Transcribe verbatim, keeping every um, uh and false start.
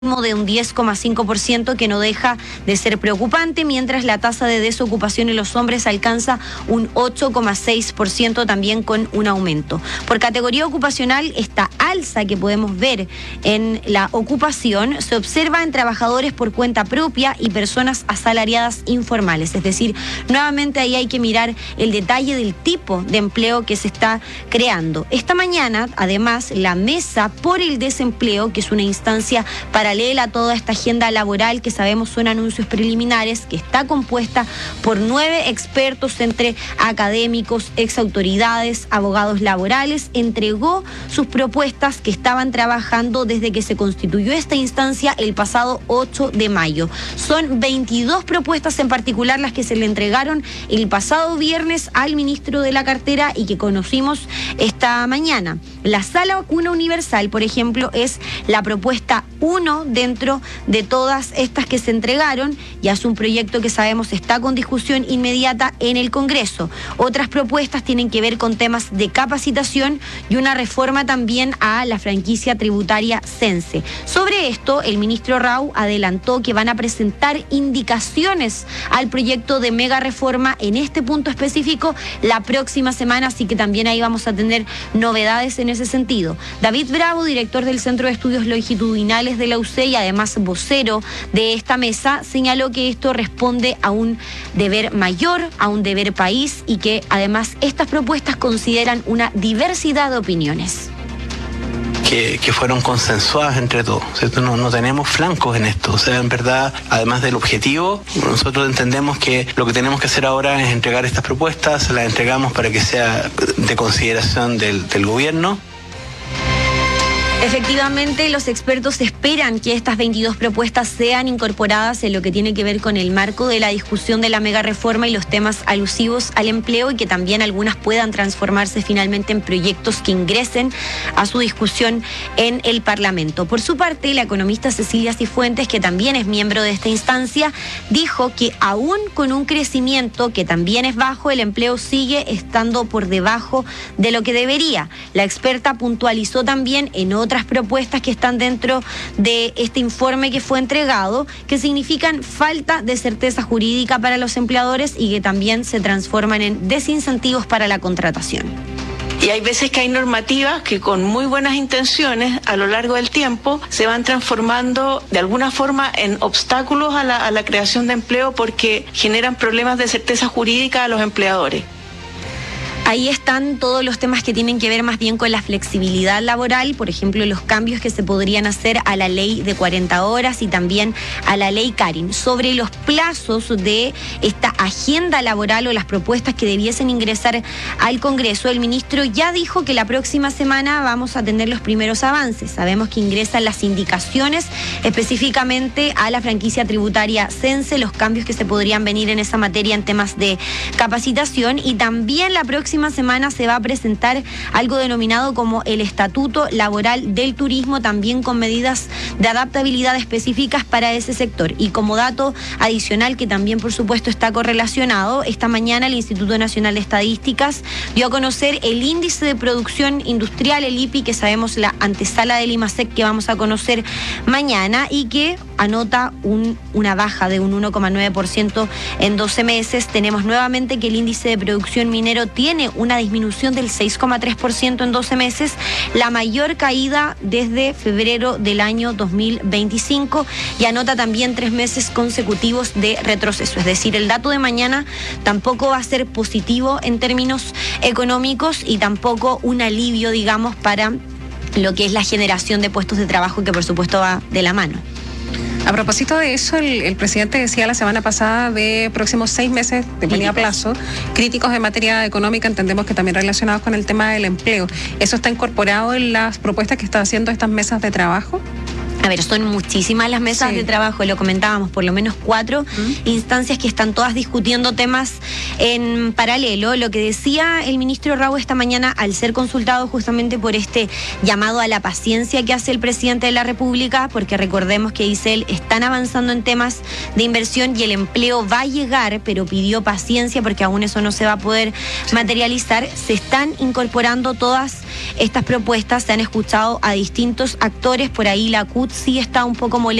de un diez coma cinco por ciento que no deja de ser preocupante, mientras la tasa de desocupación en los hombres alcanza un ocho coma seis por ciento, también con un aumento. Por categoría ocupacional, esta alza que podemos ver en la ocupación se observa en trabajadores por cuenta propia y personas asalariadas informales, es decir, nuevamente ahí hay que mirar el detalle del tipo de empleo que se está creando. Esta mañana, además, la Mesa por el Desempleo, que es una instancia paralela a toda esta agenda laboral que sabemos son anuncios preliminares, que está compuesta por nueve expertos entre académicos, exautoridades, abogados laborales, entregó sus propuestas que estaban trabajando desde que se constituyó esta instancia el pasado ocho de mayo. Son veintidós propuestas en particular las que se le entregaron el pasado viernes al ministro de la cartera y que conocimos esta mañana. La Sala Vacuna Universal, por ejemplo, es la propuesta uno dentro de todas estas que se entregaron, y es un proyecto que sabemos está con discusión inmediata en el Congreso. Otras propuestas tienen que ver con temas de capacitación y una reforma también a la franquicia tributaria Sense. Sobre esto, el ministro Rau adelantó que van a presentar indicaciones al proyecto de mega reforma en este punto específico la próxima semana, así que también ahí vamos a tener novedades en ese sentido. David Bravo, director del Centro de Estudios Longitudinales de la U C E y además vocero de esta mesa, señaló que esto responde a un deber mayor, a un deber país, y que además estas propuestas consideran una diversidad de opiniones. Que, que fueron consensuadas entre todos, ¿cierto? No, no tenemos flancos en esto, o sea, en verdad, además del objetivo, nosotros entendemos que lo que tenemos que hacer ahora es entregar estas propuestas, las entregamos para que sea de consideración del, del gobierno. Efectivamente, los expertos esperan que estas veintidós propuestas sean incorporadas en lo que tiene que ver con el marco de la discusión de la mega reforma y los temas alusivos al empleo, y que también algunas puedan transformarse finalmente en proyectos que ingresen a su discusión en el Parlamento. Por su parte, la economista Cecilia Cifuentes, que también es miembro de esta instancia, dijo que aún con un crecimiento que también es bajo, el empleo sigue estando por debajo de lo que debería. La experta puntualizó también en otras otras propuestas que están dentro de este informe que fue entregado, que significan falta de certeza jurídica para los empleadores y que también se transforman en desincentivos para la contratación. Y hay veces que hay normativas que con muy buenas intenciones a lo largo del tiempo se van transformando de alguna forma en obstáculos a la, a la creación de empleo porque generan problemas de certeza jurídica a los empleadores. Ahí están todos los temas que tienen que ver más bien con la flexibilidad laboral, por ejemplo, los cambios que se podrían hacer a la ley de cuarenta horas y también a la ley Karin. Sobre los plazos de esta agenda laboral o las propuestas que debiesen ingresar al Congreso, el ministro ya dijo que la próxima semana vamos a tener los primeros avances. Sabemos que ingresan las indicaciones específicamente a la franquicia tributaria Sense, los cambios que se podrían venir en esa materia en temas de capacitación, y también la próxima semana se va a presentar algo denominado como el Estatuto Laboral del Turismo, también con medidas de adaptabilidad específicas para ese sector. Y como dato adicional que también por supuesto está correlacionado, esta mañana el Instituto Nacional de Estadísticas dio a conocer el índice de producción industrial, el I P I, que sabemos la antesala del IMASEC que vamos a conocer mañana, y que anota un, una baja de un uno coma nueve por ciento en doce meses. Tenemos nuevamente que el índice de producción minero tiene una disminución del seis coma tres por ciento en doce meses, la mayor caída desde febrero del año dos mil veinticinco, y anota también tres meses consecutivos de retroceso. Es decir, el dato de mañana tampoco va a ser positivo en términos económicos y tampoco un alivio, digamos, para lo que es la generación de puestos de trabajo, que por supuesto va de la mano. A propósito de eso, el, el presidente decía la semana pasada de próximos seis meses, de ponía plazo, críticos en materia económica, entendemos que también relacionados con el tema del empleo. ¿Eso está incorporado en las propuestas que están haciendo estas mesas de trabajo? A ver, son muchísimas las mesas sí. de trabajo, lo comentábamos, por lo menos cuatro ¿Mm? instancias que están todas discutiendo temas en paralelo. Lo que decía el ministro Rau esta mañana al ser consultado justamente por este llamado a la paciencia que hace el presidente de la República, porque recordemos que dice él, están avanzando en temas de inversión y el empleo va a llegar, pero pidió paciencia porque aún eso no se va a poder materializar. Se están incorporando todas estas propuestas. Se han escuchado a distintos actores, por ahí la C U T sí está un poco molesta